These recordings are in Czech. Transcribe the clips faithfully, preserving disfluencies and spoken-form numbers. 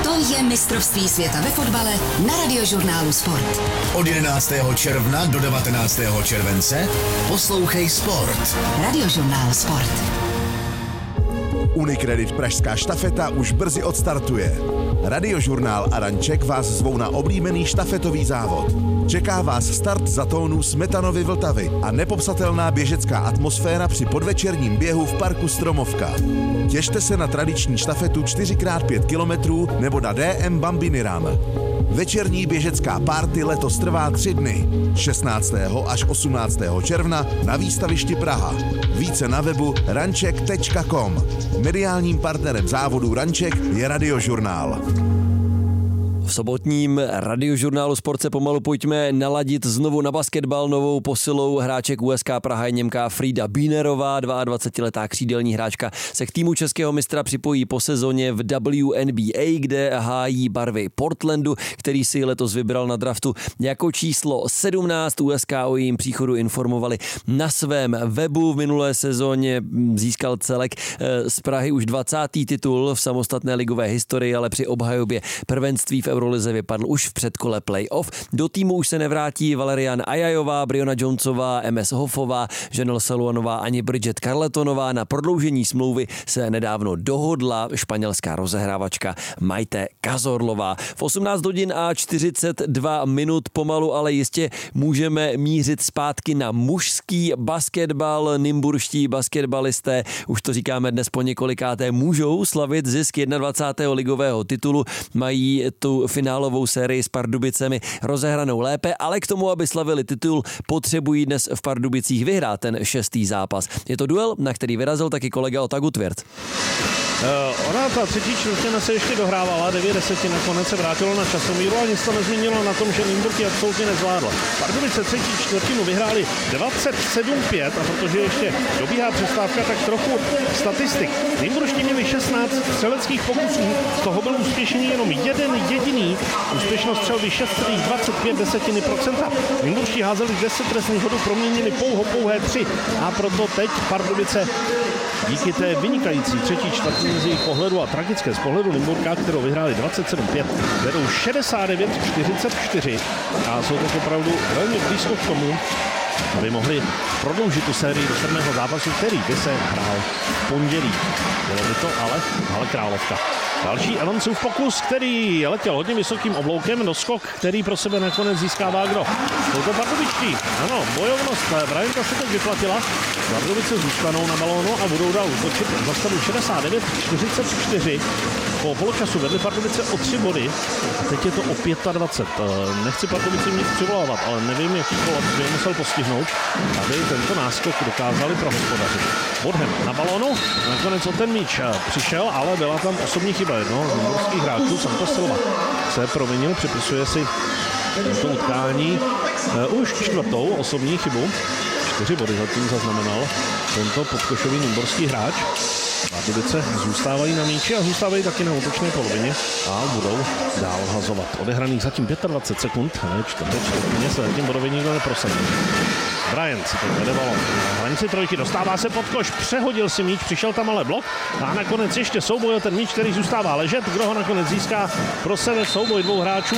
To je mistrovství světa ve fotbale na Radiožurnálu Sport. Od jedenáctého června do devatenáctého července poslouchej Sport. Radiožurnál Sport. Unicredit Pražská štafeta už brzy odstartuje. Radiožurnál a Ranček vás zvou na oblíbený štafetový závod. Čeká vás start za tónů Smetanovy Vltavy a nepopsatelná běžecká atmosféra při podvečerním běhu v parku Stromovka. Těšte se na tradiční štafetu čtyři krát pět kilometrů nebo na D M Bambini Run. Večerní běžecká party letos trvá tři dny. šestnáctého až osmnáctého června na výstavišti Praha. Více na webu ranček tečka com. Mediálním partnerem závodu Ranček je Radiožurnál. V sobotním Radiožurnálu Sport se pomalu pojďme naladit znovu na basketbal. Novou posilou hráček U S K Praha je Němka Frida Bínerová, dvaadvacetiletá křídelní hráčka, se k týmu českého mistra připojí po sezóně v W N B A, kde hájí barvy Portlandu, který si letos vybral na draftu jako číslo sedmnáct. U S K o jejím příchodu informovali na svém webu. V minulé sezóně získal celek z Prahy už dvacátý titul v samostatné ligové historii, ale při obhajobě prvenství v Eurolize vypadl už v předkole playoff. Do týmu už se nevrátí Valerian Ajajová, Briona Jonesová, M S Hoffová, Janelle Saluanová ani Bridget Carletonová. Na prodloužení smlouvy se nedávno dohodla španělská rozehrávačka Maite Cazorlová. V osmnáct hodin a čtyřicet dva minut pomalu, ale jistě můžeme mířit zpátky na mužský basketbal. Nymburští basketbalisté, už to říkáme dnes po několikáté, můžou slavit zisk dvacátého prvního ligového titulu. Mají tu finálovou sérii s Pardubicemi rozehranou lépe, ale k tomu, aby slavili titul, potřebují dnes v Pardubicích vyhrát ten šestý zápas. Je to duel, na který vyrazil taky kolega Otagu Tvěrt. Uh, ona ta třetí čtvrtina se ještě dohrávala, devět deset nakonec se vrátilo na časomíru a nic to nezměnilo na tom, že Nymburk ji absolutně nezvládla. Pardubice třetí čtvrtinu vyhráli dvacet sedm pět a protože ještě dobíhá přestávka, tak trochu statistik. Nymburští měli šestnáct střeleckých pokusů, z toho byl úspěšný jenom jeden jediný. Úspěšnost střelby šest celá dvacet pět procenta. Nymburští házeli deset trestných hodů, proměnili pouho pouhé tři a proto teď Pardubice díky té vynikající třetí čtvrtině z jejich pohledu a tragické z pohledu Nymburka, kterou vyhráli dvacet sedm pět, vedou šedesát devět čtyřicet čtyři a jsou tak opravdu velmi blízko k tomu, aby mohli prodloužit tu sérii do sedmého zápasu, který by se hrál v pondělí. Bylo by to ale, ale Královka. Další Evansův pokus, který letěl hodně vysokým obloukem, doskok, který pro sebe nakonec získává kdo? Jsou to Pardubičtí. Ano, bojovnost Bryanta se teď vyplatila. Pardubice zůstanou na balónu a budou dál útočit za stavu šedesát devět čtyřicet čtyři. Po poločasu vedli Pardubice o tři body a teď je to o dvacet pět. Nechci Pardubicím nic přivolávat, ale nevím, jaký kolaps by musel postihnout, aby tento náskok dokázali prohospodařit. Bodhem na balónu, nakonec o ten míč přišel, ale byla tam osobní chyba jednoho z nymburských hráčů, Santos Silva se provinil, připisuje si to utkání už čtvrtou osobní chybu. Čtyři body zatím zaznamenal tento podkošový nymburský hráč. Pardubice zůstávají na míči a zůstávají taky na útočné polovině a budou dál hazovat. Odehraných zatím dvacet pět sekund, ne čtvrté čtvrtině se zatím bodově nikdo neprosadil. Bryant si to vede balon. Na hranici trojky dostává se pod koš, přehodil si míč, přišel tam ale blok a nakonec ještě souboj o ten míč, který zůstává ležet. Kdo ho nakonec získá pro sebe, souboj dvou hráčů.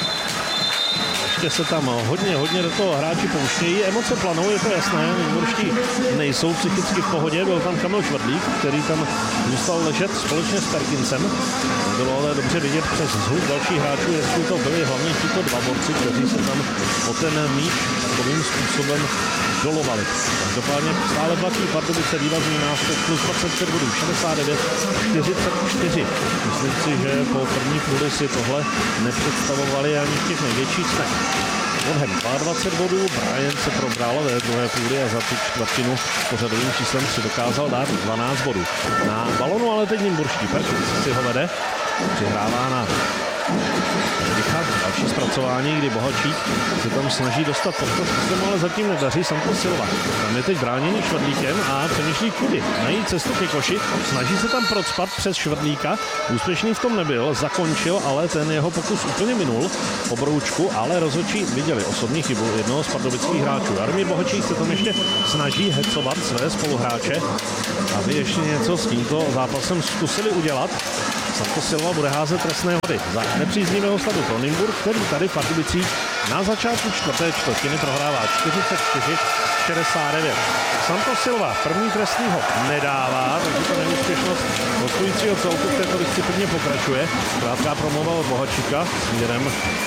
Se tam hodně, hodně do toho hráči pouštějí. Emoce planou, je to jasné. Nymburští nejsou psychicky v pohodě. Byl tam Kamil Švrdlík, který tam zůstal ležet společně s Perkinsem. Bylo ale dobře vidět přes zhluk dalších hráčů, jestli to byli hlavně tito dva borci, kteří se tam o ten míč takovým způsobem dolovali. Každopádně stále platí Pardubice vývazný náskok plus dvacet pět bodů, šedesát devět čtyřicet čtyři. Myslím si, že po první půli si tohle nepředstavovali ani v těch největších snech. Bodhem dvacet dva bodů, Bryant se probral ve druhé půli a za tu čtvrtinu pořadovým číslem si dokázal dát dvanáct bodů. Na balonu ale teď nymburští, Perkins si ho vede, přihrává na Vychází další zpracování, kdy Bohačík se tam snaží dostat pod to systém, ale zatím nedaří. Santos Silva tam je teď bráněný Švrdlíkem a přemýšlí kudy najít cestu ke koši. Snaží se tam procpat přes Švrdlíka. Úspěšný v tom nebyl, zakončil, ale ten jeho pokus úplně minul po broučku, ale rozhodčí viděli osobní chybu jednoho z pardubických hráčů. Jaromír Bohačík se tam ještě snaží hecovat své spoluhráče, aby ještě něco s tímto zápasem zkusili udělat. Santos Silva bude házet trestné hody za nepříznivého stavu pro Nymburk, který tady v Pardubicích na začátku čtvrté čtvrtiny prohrává čtyřicet čtyři šedesát devět. Santos Silva první trestný hod nedává, takže ta neúspěšnost hostujícího celku v této disciplíně pokračuje. Krátká promluva od Bohačíka směrem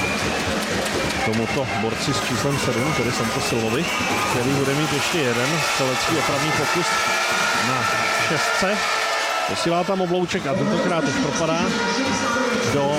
tomuto borci s číslem sedm, tedy Santos Silvovi, který bude mít ještě jeden střelecký opravný pokus na šestce. Posílá tam oblouček a tentokrát už propadá do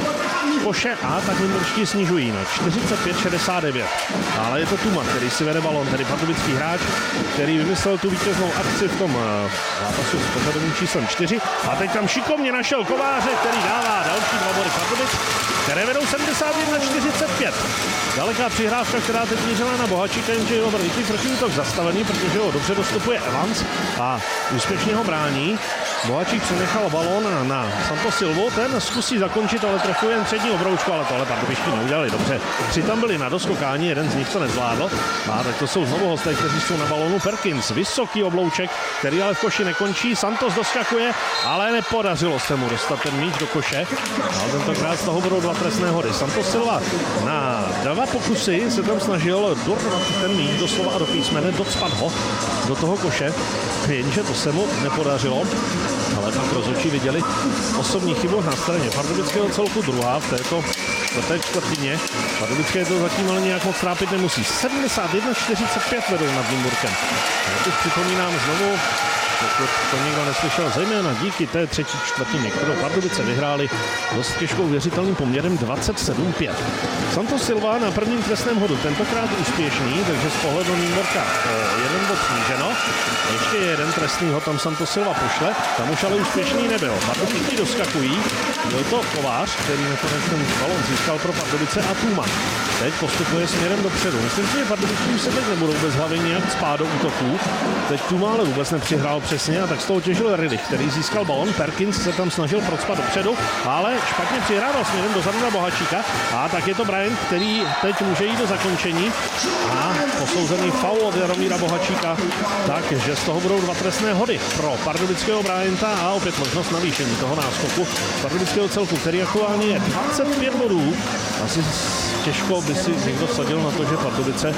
koše a tak Nymburští snižují na čtyřicet pět šedesát devět. Ale je to Tuma, který si vede balon, tedy pardubický hráč, který vymyslel tu vítěznou akci v tom zápasu s pořadovým číslem čtyři. A teď tam šikovně našel Kováře, který dává další dva body Pardubic, které vedou sedmdesát jedna čtyřicet pět. Daleká přihrávka, která teď mířila na Bohačíka, jenže jeho velký protiútok zastavený, protože ho dobře dostupuje Evans a úspěšně ho brání. Bohačík přenechal balón na Santos Silvu, ten zkusí zakončit, ale trefuje jen přední obroučku, ale tohle pardubičtí neudělali dobře. Tři tam byli na doskokání, jeden z nich to nezvládl. A tak to jsou znovu hosté, kteří jsou na balónu. Perkins, vysoký oblouček, který ale v koši nekončí. Santos doskakuje, ale nepodařilo se mu dostat ten míč do koše. A tentokrát z toho budou dva trestné hody. Santos Silva na dva pokusy se tam snažil dorvat ten míč doslova a do písmene, docpat ho do toho koše, jenže to se mu nepodařilo. Ale pak rozhodčí viděli osobní chybu na straně pardubického celku, druhá v této čtvrté čtvrtině. Pardubické to zatím ale nějak moc trápit nemusí. sedmdesát jedna čtyřicet pět vedou nad Nymburkem. Já teď připomínám znovu, pokud to nikdo neslyšel, zejména díky té třetí čtvrtině, kterou Pardubice vyhráli dost těžkou věřitelným poměrem dvacet sedm pět. Santos Silva na prvním trestném hodu tentokrát úspěšný, takže z pohledu Nymburka jeden bod sníženo. Ještě jeden trestný hod tam Santos Silva pošle, tam už ale úspěšný nebyl. Pardubičtí doskakují, byl to Kovář, který nakonec ten balon získal pro Pardubice a Tuma. Teď postupuje směrem dopředu. Myslím si, že Pardubičtí už se teď nebudou bez hlavy nějak spát do útoků. Teď Tuma ale vůbec nepřihrál přesně a tak z toho těžil Rilich, který získal balon. Perkins se tam snažil procpat dopředu, ale špatně přihrával směrem dozadu na Bohačíka. A tak je to Bryant, který teď může jít do zakončení. A posouzený faul od Jaromíra Bohačíka, takže z toho budou dva trestné hody pro pardubického Bryanta a opět možnost navýšení toho náskoku pardubického celku, který aktuálně je dvacet pět bodů. Asi těžko by si někdo vsadil na to, že Pardubice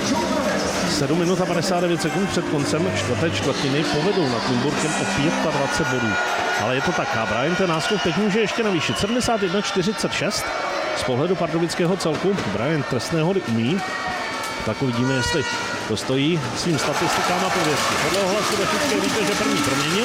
sedm minut a padesát devět sekund před koncem čtvrté čtvrtiny povedou nad Nymburkem o dvacet pět bodů. Ale je to tak a Bryant ten náskok teď může ještě navýšit. sedmdesát jedna čtyřicet šest z pohledu pardubického celku. Bryant trestné hody umí. Tak uvidíme, jestli to stojí svým statistikám a pověstí. Podle ohlasu Bešické víte, že první proměnil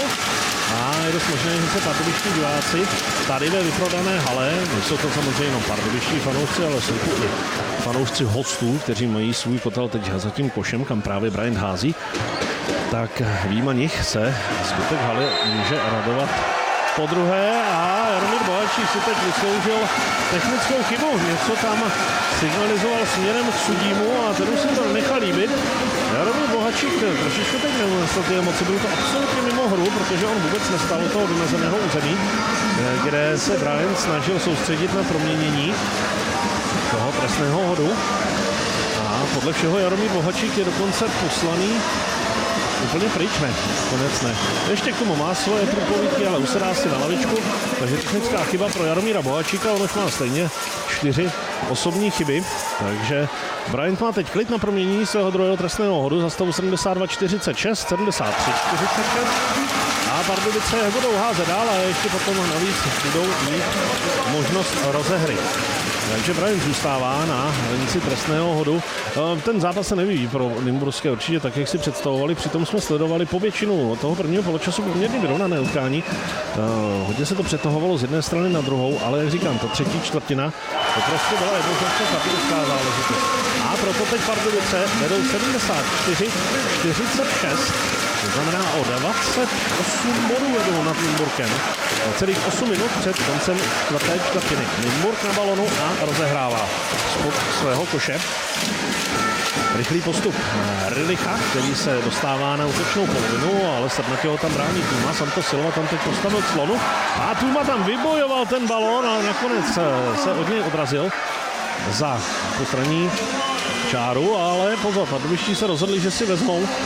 a je dost možné, že se pardubičtí diváci tady ve vyprodané hale, nejsou to samozřejmě jenom pardubičtí fanoušci, ale jsou tu i fanoušci hostů, kteří mají svůj kotel teď za tím košem, kam právě Bryant hází, tak výjima nich se zbytek haly může radovat po druhé a Jaromír Bohačík si teď vysloužil technickou chybu. Něco tam signalizoval směrem k sudímu a ten už si to nechal líbit. Jaromír Bohačík trošičku teď neunesl ty emoce, bylo to absolutně mimo hru, protože on vůbec nestal do toho vymezeného území, kde se Bryant snažil soustředit na proměnění toho trestného hodu. A podle všeho Jaromír Bohačík je dokonce poslaný úplně pryč, ne, konec ne. Ještě k tomu má svoje průpovídky, ale usedá si na lavičku, takže technická chyba pro Jaromíra Bohačíka, on už má stejně čtyři osobní chyby, takže Bryant má teď klid na proměnění svého druhého trestného hodu za stavu sedmdesát dva čtyřicet šest, sedmdesát tři čtyřicet šest a Pardubice budou házet dál a ještě potom navíc budou mít možnost rozehry. Takže Bryant zůstává na hranici trestného hodu. Ten zápas se nevyvíjí pro Nymburské určitě tak, jak si představovali. Přitom jsme sledovali po většinu toho prvního poločasu poměrně vyrovnané utkání. Hodně se to přetahovalo z jedné strany na druhou, ale jak říkám, ta třetí čtvrtina to prostě byla jednoznačně pardubičská záležitost. A proto teď Pardubice vedou sedmdesát čtyři čtyřicet šest. To znamená o dvacet osm bodů vedou nad Nymburkem. Celých osm minut před koncem čtvrté čtvrtiny. Nymburk na balonu a rozehrává spod svého koše. Rychlý postup Rilicha, který se dostává na útočnou polovinu, ale srdnatě ho tam brání Tuma. Santos Silva tam teď postavil clonu a Tuma tam vybojoval ten balón, ale nakonec se od něj odrazil za postranní čáru, ale pozor, pardubičtí se rozhodli, že si vezmou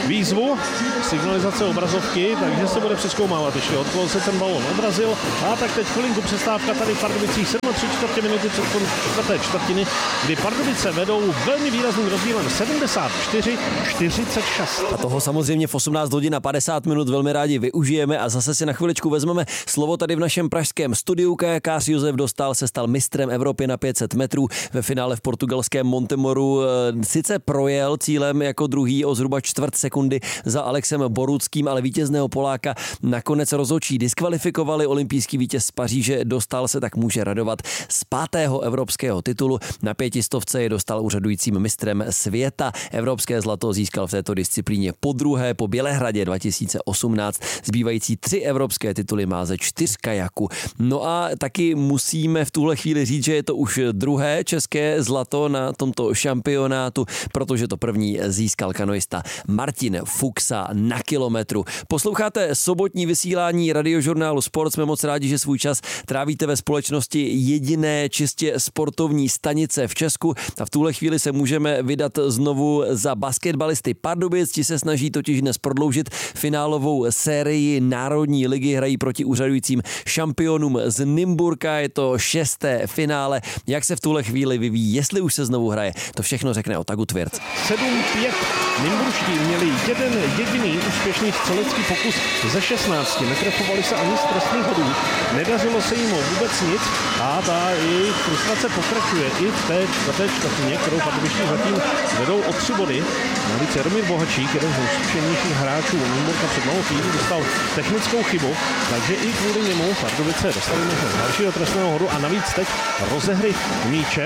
výzvu, signalizace obrazovky, takže se bude přezkoumávat ještě, od koho se ten balón odrazil. A tak teď chvilinku přestávka tady v Pardubicích, sedm tři čtvrtě minuty před koncem čtvrté čtvrtiny, kdy Pardubice vedou velmi výrazným rozdílem sedmdesát čtyři čtyřicet šest. A toho samozřejmě v osmnáct hodin a padesát minut velmi rádi využijeme a zase si na chviličku vezmeme slovo tady v našem pražském studiu. Kajakář Josef Dostál se stal mistrem Evropy na pět set metrů ve finále v portugalském Montemoru. Sice projel cílem jako druhý o zhruba čtvrt sekundy za Alexem Boruckým, ale vítězného Poláka nakonec rozhodčí diskvalifikovali. Olympijský vítěz z Paříže Dostál se tak může radovat z pátého evropského titulu. Na pětistovce je Dostál úřadujícím mistrem světa. Evropské zlato získal v této disciplíně podruhé po Bělehradě dva tisíce osmnáct. Zbývající tři evropské tituly má ze čtyř kajaků. No a taky musíme v tuhle chvíli říct, že je to už druhé české zlato na tomto šampionátu, protože to první získal kanoista Martin Fuxa na kilometru. Posloucháte sobotní vysílání Radiožurnálu Sport. Jsme moc rádi, že svůj čas trávíte ve společnosti jediné čistě sportovní stanice v Česku. A v tuhle chvíli se můžeme vydat znovu za basketbalisty Pardubic. Ti se snaží totiž dnes prodloužit finálovou sérii Národní ligy, hrají proti úřadujícím šampionům z Nymburka. Je to šesté finále. Jak se v tuhle chvíli vyvíjí, jestli už se znovu hraje, to všechno řekne Otagu Tvirc. sedm pět. Nymburští měli jeden jediný úspěšný střelecký pokus ze šestnácti. Netrefovali se ani z trestných hodů. Nedařilo se jim vůbec nic a ta jejich frustrace pokračuje i v té čtvrté čtvrtině, kterou Pardubičtí zatím vedou o tři body. Navíc Jaromír Bohačík, jeden z nejzkušenějších hráčů Nymburka před malou chvílí, dostal technickou chybu, takže i kvůli němu Pardubice dostali možnost dalšího trestného hodu a navíc teď rozehry míče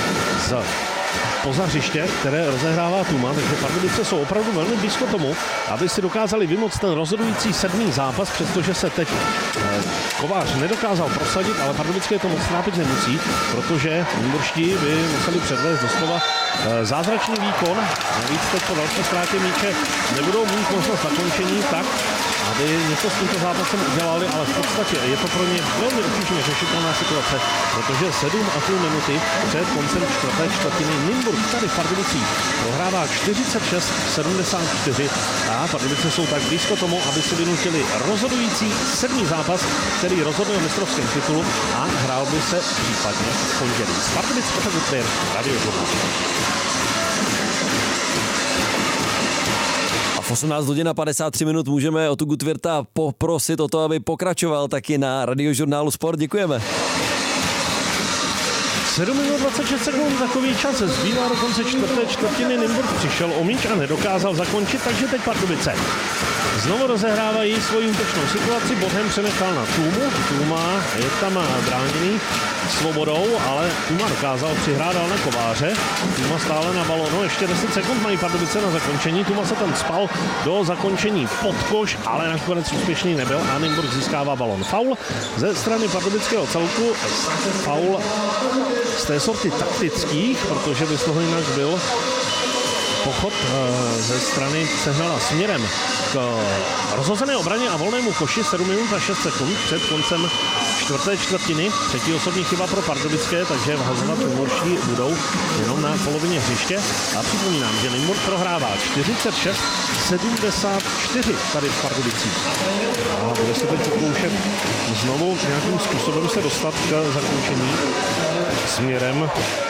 z poza hřiště, které rozehrává Tuma, takže Pardubice jsou opravdu velmi blízko tomu, aby si dokázali vymoct ten rozhodující sedmý zápas, přestože se teď eh, Kovář nedokázal prosadit, ale Pardubické to moc trápit nemusí, protože nymburští by museli předvést doslova eh, zázračný výkon. Navíc teď po další ztrátě míče nebudou mít možnost zakončení tak, aby něco s tímto zápasem udělali, ale v podstatě je to pro ně velmi obtížně řešitelná situace, protože sedm a půl minuty před koncem čtvrté čtvrtiny Nymburk tady v Pardubicích prohrává čtyřicet šest sedmdesát čtyři a Pardubice jsou tak blízko tomu, aby si vynutili rozhodující sedmý zápas, který rozhodne o mistrovském titulu a hrál by se případně v pondělí. Z Pardubic Otagu Tvirc, Radiožurnál. V osmnáct hodin a padesát tři minut můžeme Otagu Tvirta poprosit o to, aby pokračoval taky na Radiožurnálu Sport. Děkujeme. sedm minut dvacet šest sekund, takový čas zbývá do konce čtvrté čtvrtiny. Nymburk přišel o míč a nedokázal zakončit, takže teď Pardubice znovu rozehrávají svoji útočnou situaci. Bodhem přenechal na Tumu. Tuma je tam bráněný Svobodou, ale Tuma dokázal přihrát dál na Kováře. Tuma stále na balonu, ještě deset sekund mají Pardubice na zakončení. Tuma se tam spal do zakončení pod koš, ale nakonec úspěšný nebyl a Nymburk získává balon. Faul ze strany pardubického celku. Faul z té sorty taktických, protože by z toho jinak byl pochod ze strany Sehnala směrem k rozhozené obraně a volnému koši. Sedm minut a šest sekund před koncem čtvrté čtvrtiny. Třetí osobní chyba pro Pardubické, takže vhazovat Nymburští budou jenom na polovině hřiště. A připomínám, že Nymburk prohrává čtyřicet šest sedmdesát čtyři tady v Pardubicích. A bude se teď pokoušet znovu nějakým způsobem se dostat k zakončení směrem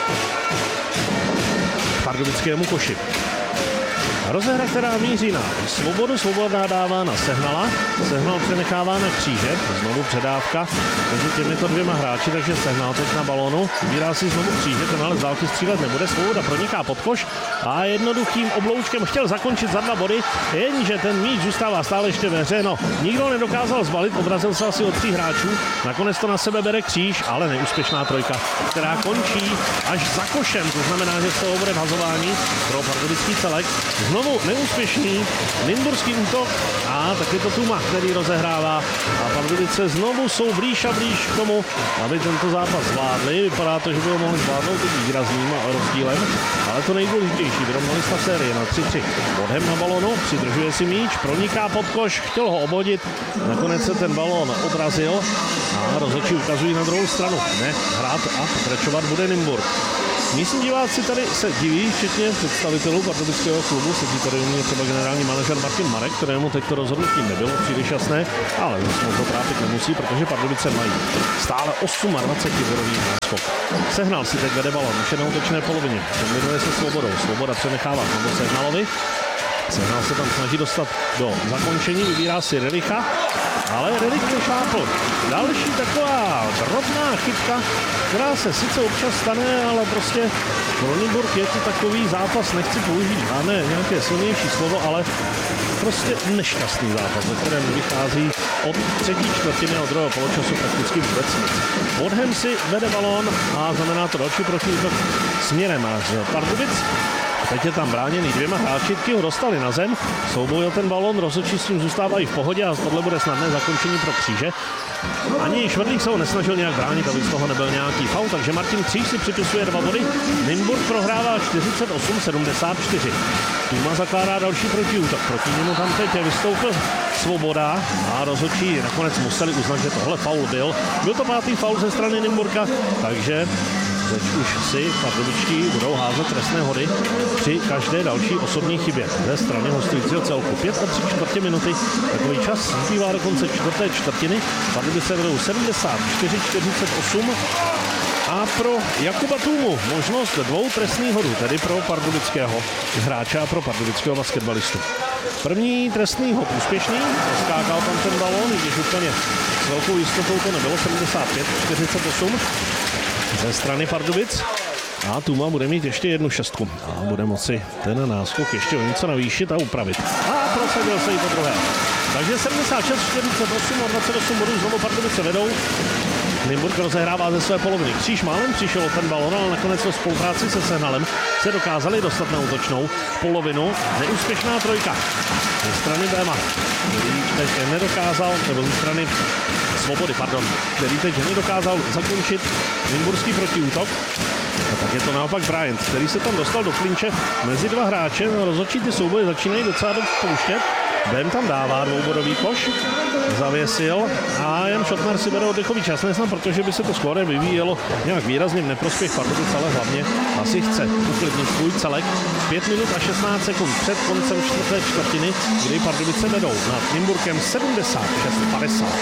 k pardubickému koši. Rozehra, která míří na Svobodu, Svoboda dává na Sehnala, Sehnal přenechává na Kříže, znovu předávka mezi těmito dvěma hráči, takže Sehnal teď na balonu, vybírá si znovu Kříže, ten ale z dálky střílet nebude, Svoboda proniká pod koš a jednoduchým obloučkem chtěl zakončit za dva body, jenže ten míč zůstává stále ještě ve hře, no nikdo nedokázal zbalit, odrazil se asi od tří hráčů, nakonec to na sebe bere Kříž, ale neúspěšná trojka, která končí až za košem, to znamená, že z toho bude vhazování pro pardubický celek. Znovu neúspěšný nymburský útok a taky to Tuma, který rozehrává a Pardubice znovu jsou blíž a blíž k tomu, aby tento zápas zvládli. Vypadá to, že by ho mohli zvládnout i výrazným rozdílem, ale to nejdůležitější, vyrovnali stav série na tři tři. Bodhem na balonu, přidržuje si míč, proniká pod koš, chtěl ho obhodit, nakonec se ten balón odrazil a rozhodčí ukazují na druhou stranu. Ne, hrát a pokračovat bude Nymburk. Místní diváci tady se diví, včetně představitelů pardubického klubu, sedí tady u mě třeba generální manažer Martin Marek, kterému teď to rozhodnutí nebylo příliš jasné, ale už to trápit nemusí, protože Pardubice mají stále dvacetosm-bodový náskok. Sehnal si teď vede balon, už je na útočné polovině, kombinuje se Svobodou, Svoboda přenechává znovu Sehnalovi. Sehnal se tam snaží dostat do zakončení, vybírá si Relicha, ale Relich nešápl. Další taková drobná chybka, která se sice občas stane, ale prostě Broniborg je to takový zápas, nechci použít žádné nějaké silnější slovo, ale prostě nešťastný zápas, ve kterém vychází od třetí čtvrtiny a od druhého poločasu prakticky vůbec nic. Bodhem si vede balón a znamená to další protiútok směrem z Pardubic. Teď je tam bráněný dvěma hráči, ti ho dostali na zem, soubojil ten balón, rozhodčí s tím zůstávají v pohodě a tohle bude snadné zakončení pro Kříže. Ani Švrdlík se ho nesnažil nějak bránit, aby z toho nebyl nějaký faul, takže Martin Kříž si připisuje dva body. Nymburk prohrává čtyřicet osm sedmdesát čtyři. Tuma zakládá další protiútok. Proti němu tam teď vystoupil Svoboda a rozhodčí nakonec museli uznat, že tohle faul byl. Byl to pátý faul ze strany Nymburka, takže teď už si pardubičtí budou házet trestné hody při každé další osobní chybě ze strany hostujícího celku. Pět a tři čtvrtě minuty, takový čas zbývá do konce čtvrté čtvrtiny. Pardubice vedou sedmdesát čtyři čtyřicet osm a pro Jakuba Tůmu možnost dvou trestných hodů, tedy pro pardubického hráče a pro pardubického basketbalistu. První trestný hod úspěšný, zaskákal tam ten balón, když úplně s velkou jistotou to nebylo, sedmdesát pět čtyřicet osm. Ze strany Pardubic a Tuma bude mít ještě jednu šestku a bude moci ten náskok ještě o něco navýšit a upravit. A prosadil se i po druhé. Takže sedmdesát šest čtyřicet osm a dvacet osm bodů znovu Pardubice vedou. Nymburk rozehrává ze své poloviny. Kříž málem přišel o ten balon, ale nakonec ve spolupráci se Sehnalem se dokázali dostat na útočnou polovinu. Neúspěšná trojka ze strany Béma, který teď nedokázal, nebo ze strany Svobody, pardon, který teď nedokázal zakončit nymburský protiútok. A tak je to naopak Bryant, který se tam dostal do klinče mezi dva hráče. Rozhodčí ty souboje začínají docela dost pouštět. Bém tam dává dvoubodový koš, zavěsil a Jan Šotnar si bere oddechový čas, nesnad, protože by se to skóre vyvíjelo nějak výrazně v neprospěch Pardubic, ale hlavně asi chce uklidnit svůj celek. pět minut a šestnáct sekund před koncem čtvrté čtvrtiny, kdy Pardubice vedou nad Nymburkem sedmdesát šest padesát.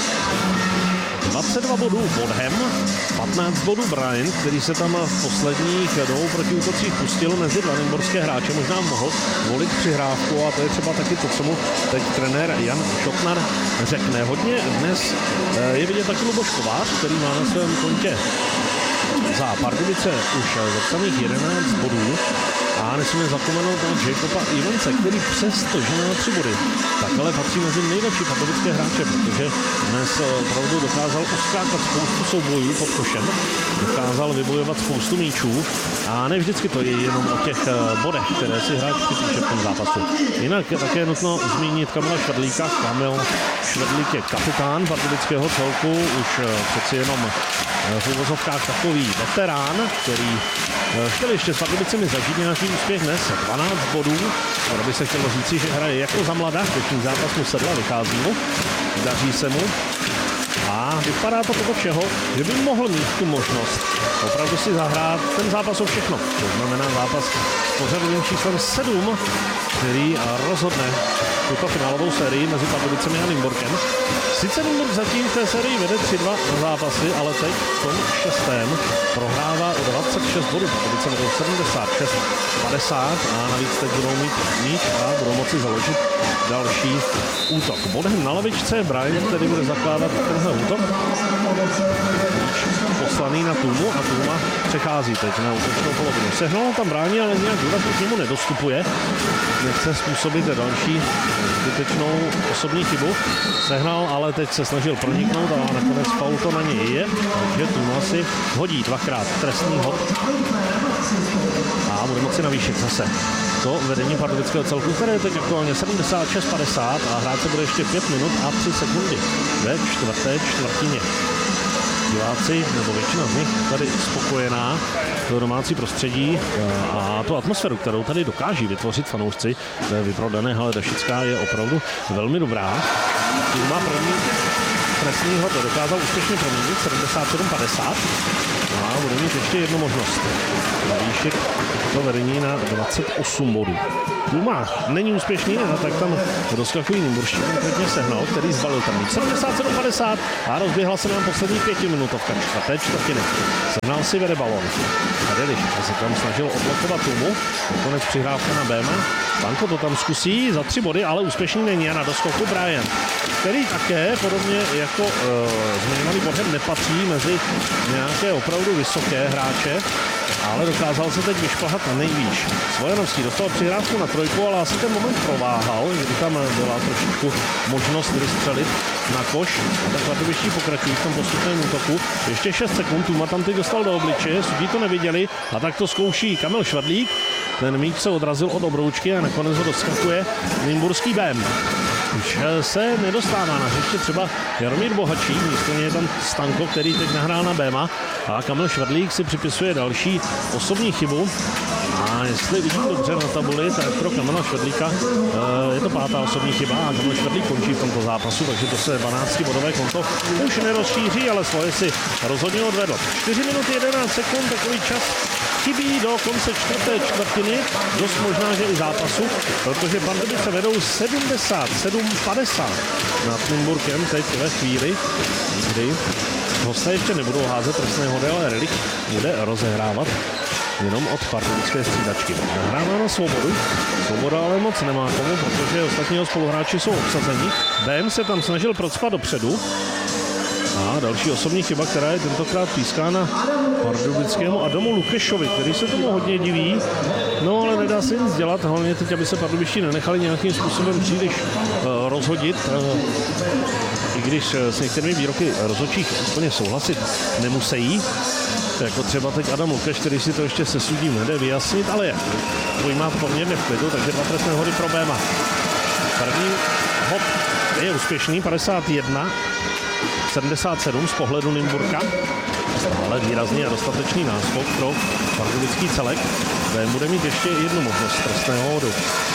dvacet dva bodů Bodhem, patnáct bodů Bryant, který se tam v posledních dvou protiútocích pustil mezi dva nymburské hráče, možná mohl volit přihrávku a to je třeba taky to, co mu teď trenér Jan Šotnar řekne. Hodně dnes je vidět taky Luboš Kovář, který má na svém kontě za Pardubice už zapsaných jedenáct bodů. A nesmíme zapomenout toho Jacoba Ivance, který přesto, že má tři body, tak ale patří mezi nejlepší pardubické hráče, protože dnes opravdu dokázal uskákat spoustu soubojů pod košem, dokázal vybojovat spoustu míčů a ne vždycky to je jenom o těch bodech, které si hráč připíše v tom zápasu. Jinak je také nutno zmínit Kamila Švrdlíka. Kamil Švrdlík je kapitán pardubického celku, už přeci jenom v uvozovkách takový veterán, který chtěl ještě s Pardubicemi zažít nějaký úspěch dnes, dvanáct bodů, ale by se chtělo říci, že hraje jako za mladá, dnešní zápas mu sedla, vychází mu, daří se mu a vypadá to podle všeho, že by mohl mít tu možnost opravdu si zahrát ten zápas o všechno. To znamená zápas s pořadovým číslem sedm, který rozhodne tuto finálovou sérii mezi Pardubicemi a Nymburkem. Sice Nymburk zatím v té sérii vede tři dva na zápasy, ale teď v tom šestém prohrává o dvacet šest bodů. Pardubice vedou sedmdesát šest padesát a navíc teď budou mít míč a budou moci založit další útok. Bodem na lavičce Bryant, který bude zakládat tenhle útok. Míč poslaný na Tumu a Tuma přechází teď na útočnou polovinu. Sehnal tam brání, ale nějak důrazně k němu nedostupuje. Nechce způsobit další zbytečnou osobní chybu. Sehnal, ale teď se snažil proniknout a nakonec faul to na něj je. Takže Tuma si hodí dvakrát trestný hod a bude moci navýšit zase to vedení pardubického celku, které je teď aktuálně sedmdesát šest padesát a hrát se bude ještě pět minut a tři sekundy ve čtvrté čtvrtině. Diváci, nebo většina z nich tady spokojená do domácí prostředí a tu atmosféru, kterou tady dokáží vytvořit fanoušci ve vyprodané hale Dašická, je opravdu velmi dobrá. Tuma první trestný hod dokázal úspěšně proměnit sedmdesát sedm padesát a bude mít ještě jednu možnost. Navýšit to vedení na dvacet osm bodů. Duma není úspěšný, a tak tam doskakují Nymburští, konkrétně Sehnal, který zbalil tam míč. sedmdesát sedm padesát a rozběhla se nám poslední pětiminutovka čtvrté čtvrtiny. Sehnal si vede balon. A Deliš se tam snažil odblokovat Tumu. Nakonec přihrávka na Béma. Stanko to tam zkusí za tři body, ale úspěšný není. A na doskoku Brian, který také, podobně jako uh, zmiňovaný Borhem, nepatří mezi nějaké opravdu vysoké hráče, ale dokázal se teď vyšplhat na nejvýš. Svojanovský dostal přihrávku na trojku, ale asi ten moment prováhal, kdy tam byla trošičku možnost vystřelit na koš. A tak Pardubičtí pokračují v tom postupném útoku. Ještě šest sekund, Tuma tam teď dostal do obličeje, sudí to neviděli a tak to zkouší Kamil Švadlík. Ten míč se odrazil od obroučky a nakonec ho doskakuje nymburský Bém. Už se nedostává na hřiště třeba Jaromír Bohačí, místo něj je tam Stanko, který teď nahrál na Béma a Kamil Švadlík si připisuje další osobní chybu. A jestli vidím dobře na tabuli, tak pro Kamila Švedlíka je to pátá osobní chyba a Kamil Švedlík končí v tomto zápasu, takže to se dvanáctibodové konto už nerozšíří, ale svoje si rozhodně odvedl. čtyři minuty jedenáct sekund, takový čas chybí do konce čtvrté čtvrtiny, dost možná, že i zápasu, protože Pardubice vedou sedmdesát sedm padesát nad Nymburkem teď ve chvíli, kdy hosté ještě nebudou házet trestné hody, ale Relikt bude rozehrávat jenom od pardubické střídačky. Nahrává na Svobodu. Svoboda ale moc nemá komu, protože ostatního spoluhráči jsou obsazeni. Bém se tam snažil procpat dopředu. A další osobní chyba, která je tentokrát pískána pardubickému Adamu Lukešovi, který se tomu hodně diví. No ale nedá se nic dělat, hlavně teď, aby se pardubičtí nenechali nějakým způsobem příliš uh, rozhodit. Uh, I když s některými výroky rozhodčích úplně souhlasit nemusí. Jako třeba teď Adam Lukeš, který si to ještě se sudím nejde vyjasnit, ale je pojmá poměrně v klidu, takže dva trestné hody pro Béma. První hod je úspěšný, padesát jedna sedmdesát sedm z pohledu Nymburka. Ale výrazný a dostatečný náskok pro pardubický celek. Bém bude mít ještě jednu možnost trestného hodu.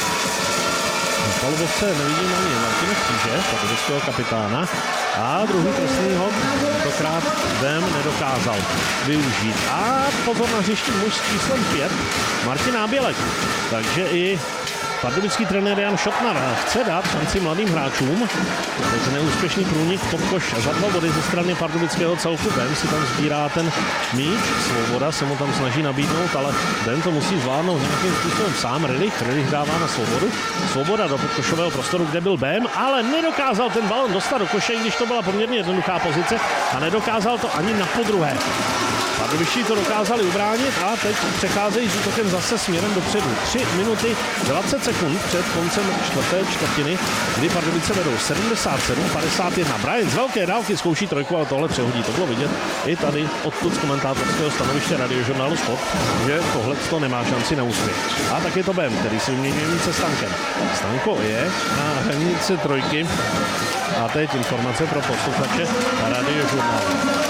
Na palubovce nevidím ani Martina Kříže, pardubického kapitána. A druhý trestný hod tentokrát Bém nedokázal využít. A pozor na hřišti muž s číslem pět, Martin Nábělek. Takže i pardubický trenér Jan Šotnar chce dát šanci mladým hráčům. Takže neúspěšný průnik pod koš za dva body ze strany pardubického celku. Bém si tam sbírá ten míč. Svoboda se mu tam snaží nabídnout, ale Bém to musí zvládnout nějakým způsobem sám. Rilich, Rilich dává na Svobodu. Svoboda do podkošového prostoru, kde byl Bém, ale nedokázal ten balon dostat do koše, když to byla poměrně jednoduchá pozice a nedokázal to ani na podruhé. Pardubičtí to dokázali ubránit a teď přecházejí s útokem zase směrem dopředu. tři minuty dvacet sekund před koncem čtvrté čtvrtiny, kdy Pardubice vedou sedmdesát sedm padesát jedna. Brian z velké dálky zkouší trojku, ale tohle přehodí. To bylo vidět i tady odtud z komentátorského stanoviště Radiožurnálu Sport, že tohle to nemá šanci na úspěch. A tak je to Bém, který si vyměňuje více Stankem. Stanko je na hranici trojky. A teď informace pro posluchače Radiožurnálu.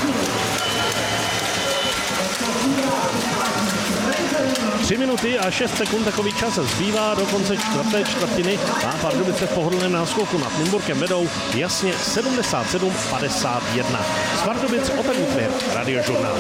Tři minuty a šest sekund takový čas zbývá do konce čtvrté čtvrtiny a Pardubice v pohodlném náskoku nad Nymburkem vedou jasně sedmdesát sedm padesát jedna. Z Pardubic Open Utmir, Radiožurnál.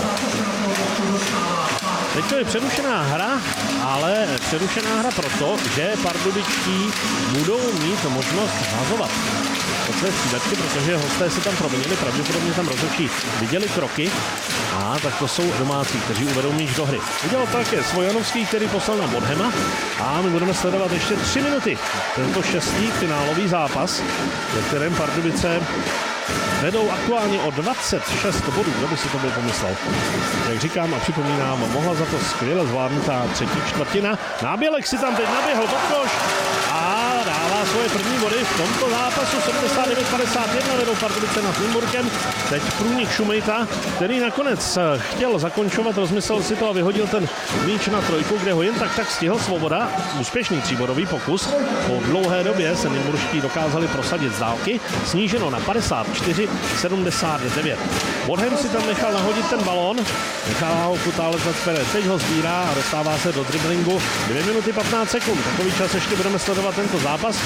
Teď to je přerušená hra, ale přerušená hra proto, že pardubičtí budou mít možnost házovat od své střídačky, protože hosté se tam proměnili, pravděpodobně tam rozhodčí viděli kroky a tak to jsou domácí, kteří uvedou míč do hry. Udělal to také Svojanovský, který poslal na Bodhema a my budeme sledovat ještě tři minuty tento šestý finálový zápas, ve kterém Pardubice vedou aktuálně o dvacet šest bodů, kdo by si to byl pomyslel. Jak říkám a připomínám, mohla za to skvěle zvládnutá třetí čtvrtina. Nábělek si tam teď naběhl pod koš a dává svoje první body v tomto zápasu. sedmdesát devět padesát jedna vedou Pardubice nad Nymburkem. Teď průnik Šumejta, který nakonec chtěl zakončovat, rozmyslel si to a vyhodil ten míč na trojku, kde ho jen tak tak stihl Svoboda. Úspěšný tříbodový pokus. Po dlouhé době se nymburští dokázali prosadit z dálky. Sníženo na padesát čtyři sedmdesát devět. Bodhem si tam nechal nahodit ten balón, nechává ho Kutálec nad Pérez. Teď ho sbírá a dostává se do driblingu. dvě minuty patnáct sekund. Takový čas ještě budeme sledovat tento zápas.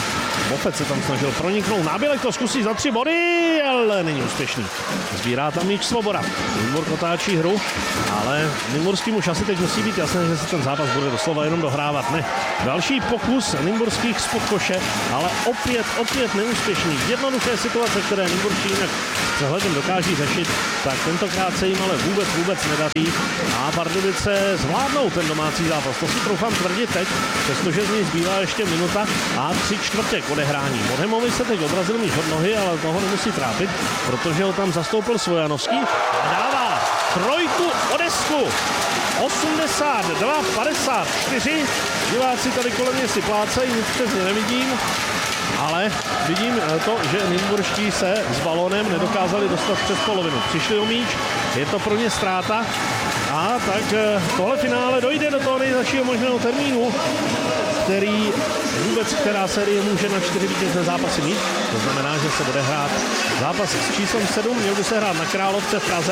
Bofet se tam snažil proniknout, Nábělek to zkusí za tři body, ale není úspěšný. Sbírá tam míč Svoboda. Nymburk otáčí hru, ale nymburským už asi teď musí být jasné, že se ten zápas bude doslova jenom dohrávat. Ne. Další pokus nymburských spod koše, ale opět, opět neúspěšný. Jednoduché situace, které nymburští jinak s přehledem dokáží řešit, tak tentokrát se jim ale vůbec, vůbec nedaří. A Pardubice zvládnou ten domácí zápas. To si troufám tvrdit teď, přestože z ní zbývá ještě minuta a tři čtvrtě k odehrání. Bohemovi se teď odrazil míč od nohy, ale toho nemusí trápit, protože ho tam zastoupil Svojanovský a dává trojku o desku. osmdesát dva padesát čtyři. Diváci tady kolem mě si plácají, nic přesně nevidím, ale vidím to, že nymburští se s balónem nedokázali dostat přes polovinu. Přišli o míč, je to pro ně ztráta a tak tohle finále dojde do toho nejzašího možného termínu, který vůbec, která série může na čtyři vítězné zápasy mít. To znamená, že se bude hrát zápas s číslem sedm, měl by se hrát na Královce v Praze.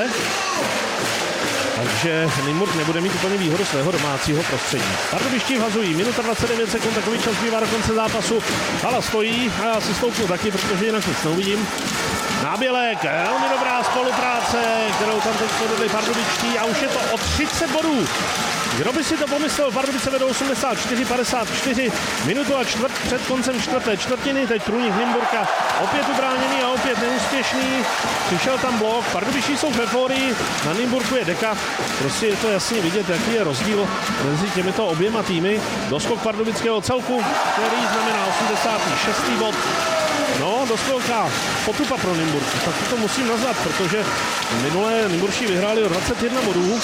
Takže Nymburk nebude mít úplně výhodu svého domácího prostředí. Pardubičtí vhazují, minuta dvacet devět sekund, takový čas bývá do konce zápasu. Hala stojí a já si stoupnu taky, protože jinak nic neuvidím. Nábělek, velmi dobrá spolupráce, kterou tam teď podali Pardubičtí a už je to o třicet bodů. Kdo by si to pomyslel, Pardubice vedou osmdesát čtyři padesát čtyři, minutu a čtvrt před koncem čtvrté čtvrtiny, teď průnik Nymburka opět ubráněný a opět neúspěšný. Přišel tam blok, Pardubičtí jsou v euforii, na Nymburku je deka, prostě je to jasně vidět, jaký je rozdíl mezi těmito oběma týmy. Doskok pardubického celku, který znamená osmdesátý šestý bod. No, dost velká potupa pro Nymburk, tak to musím nazvat, protože minulé Nymburští vyhráli o dvacet jedna bodů.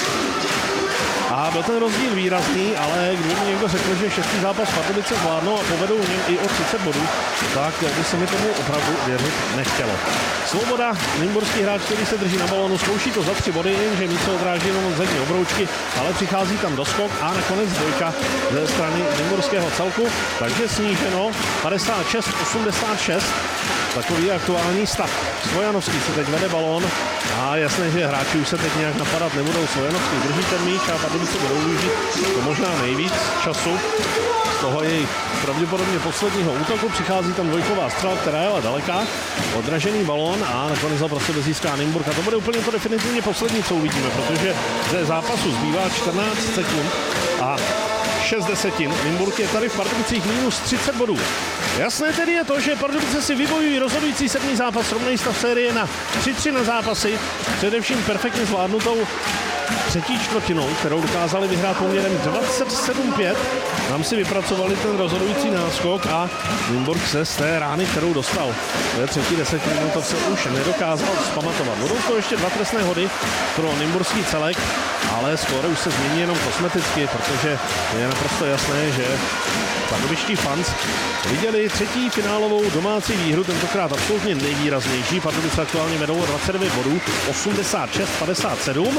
A byl ten rozdíl výrazný, ale kdyby mi někdo řekl, že šestý zápas Pardubice zvládnou a povedou něm i o třicet bodů, tak by se mi tomu opravdu věřit nechtělo. Svoboda, nymburský hráč, který se drží na balonu, zkouší to za tři body, jenže míč se odráží jenom od zadní obroučky, ale přichází tam doskok a nakonec dvojka ze strany nymburského celku, takže sníženo padesát šest osmdesát šest. Takový aktuální stav. Svojanovský se teď vede balón a jasné, že hráči už se teď nějak napadat nebudou. Svojanovský drží ten míč a Pardubice budou využít to možná nejvíc času z toho jejich pravděpodobně posledního útoku. Přichází tam dvojková střela, která je ale daleká. Odražený balón a nakonec ho prostě získá Nymburk. A to bude úplně to definitivně poslední, co uvidíme, protože ze zápasu zbývá čtrnáct sekund a šest desetin. Nymburk je tady v Pardubicích minus třicet bodů. Jasné tedy je to, že Pardubice si vybojují rozhodující sedmý zápas, rovnej stav série na tři tři na zápasy, především perfektně zvládnutou třetí čtvrtinou, kterou dokázali vyhrát poměrem dvacet sedm pět. Tam si vypracovali ten rozhodující náskok a Nymburk se z té rány, kterou dostal ve třetí desetině, to se už nedokázal zpamatovat. Budou to ještě dva trestné hody pro nymburský celek, ale skóre už se změní jenom kosmeticky, protože je naprosto jasné, že pardubičtí fans viděli třetí finálovou domácí výhru, tentokrát absolutně nejvýraznější. Pardubice aktuálně vedou o dvacet devět bodů, osmdesát šest padesát sedm.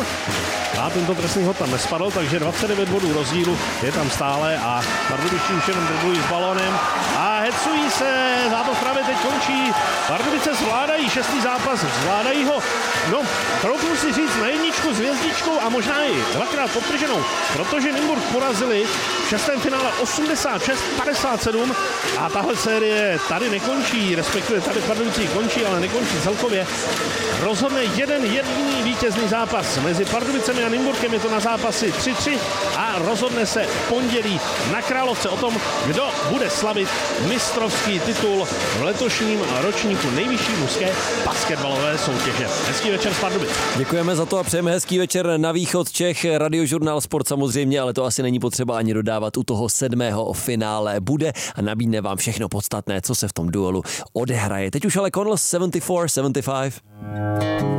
A tento trestný hod tam nespadl, takže dvacet devět bodů rozdílu je tam stále a Pardubičtí už jenom driblují s balónem a hecují se, zápas právě teď končí. Pardubice zvládají šestý zápas, zvládají ho, no, troufnu si říct na jedničku s hvězdičkou a možná i dvakrát podtrženou, protože Nymburk porazili v šestém finále osmdesát šest padesát sedm a tahle série tady nekončí, respektive tady v Pardubicích končí, ale nekončí celkově. Rozhodne jeden jediný vítězný zápas mezi Pardubicemi a Nymburkem, je to na zápasy tři tři a rozhodne se v pondělí na Královce o tom, kdo bude slavit mistrovský titul v letošním ročníku nejvyšší mužské basketbalové soutěže. Hezký večer z Pardubic. Děkujeme za to a přejeme hezký večer na východ Čech. Radiožurnál Sport samozřejmě, ale to asi není potřeba ani dodávat. U toho sedmého finále bude a nabídne vám všechno podstatné, co se v tom duelu odehraje. Teď už ale Connell sedmdesát čtyři sedmdesát pět.